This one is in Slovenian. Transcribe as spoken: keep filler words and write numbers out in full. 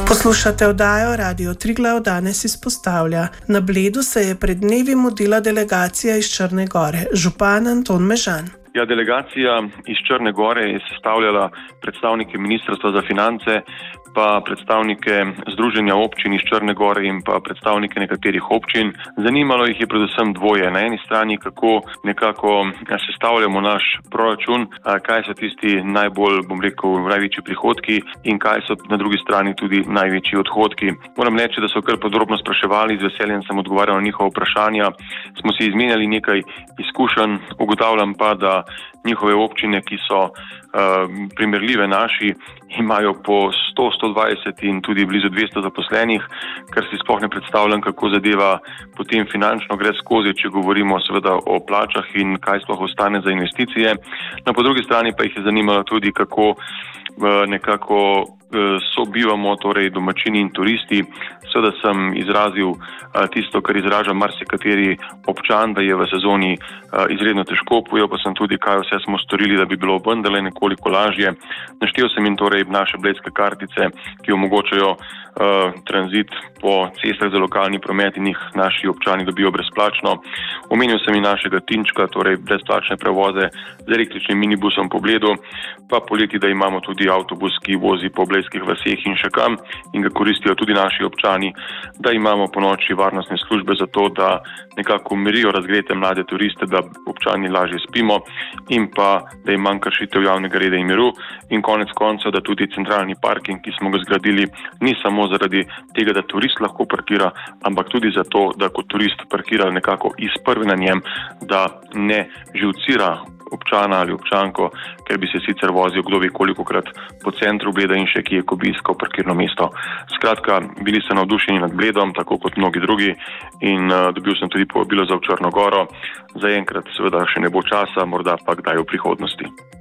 Poslušate oddajo Radio Triglav danes izpostavlja. Na Bledu se je pred dnevi mudila delegacija iz Črne Gore. Župan Anton Mežan. Ja, delegacija iz Črne Gore je sestavljala predstavnike Ministrstva za finance, pa predstavnike Združenja občin iz Črne Gore in pa predstavnike nekaterih občin. Zanimalo jih je predvsem dvoje. Na eni strani, kako nekako sestavljamo naš proračun, kaj so tisti najbolj, bom rekel, največji prihodki in kaj so na drugi strani tudi največji odhodki. Moram reči, da so kar podrobno spraševali, z veseljem sem odgovarjal na njihova vprašanja. Smo si izmenjali nekaj izkušenj, ugotavljam pa, da njihove občine, ki so uh, primerljive naši, imajo po sto, sto dvajset in tudi blizu dvesto zaposlenih, kar si sploh ne predstavljam, kako zadeva potem finančno gre skozi, če govorimo seveda o plačah in kaj sploh ostane za investicije. No, po drugi strani pa jih je zanimalo tudi, kako uh, nekako uh, sobivamo, torej domačini in turisti. Seveda sem izrazil uh, tisto, kar izraža marsikateri občan, da je v sezoni uh, izredno težko, povedal pa sem tudi, kaj vse smo storili, da bi bilo vendarle nekoliko lažje. Naštel sem jim torej naše bledske kartice, ki omogočajo uh, tranzit po cestah za lokalni promet in jih naši občani dobijo brezplačno. Omenil sem jim našega Tinčka, torej brezplačne prevoze z električnim minibusom po Bledu, pa poleti, da imamo tudi avtobus, ki vozi po bledskih vaseh in še kam in ga koristijo tudi naši občani, da imamo po noči varnostne službe za to, da nekako umirijo razgrete mlade turiste, da občani lažje spimo in pa, da je manj kršitev javnega reda in miru in konec konca, da tudi centralni parking, ki smo ga zgradili, ni samo zaradi tega, da turist lahko parkira, ampak tudi zato, da kot turist parkira nekako iz prve na njem, da ne živcira občana ali občanko, ker bi se sicer vozil kdo ve kolikokrat po centru Bleda in še kje, ko bi iskal parkirno mesto. Skratka, bili so navdušeni nad Bledom, tako kot mnogi drugi in uh, dobil sem tudi povabilo za v Črno Goro. Zaenkrat seveda še ne bo časa, morda pa kdaj v prihodnosti.